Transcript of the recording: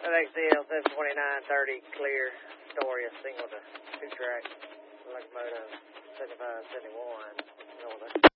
FXDL 72930, clear, Astoria, single to 2-track, locomotive 7571, northern.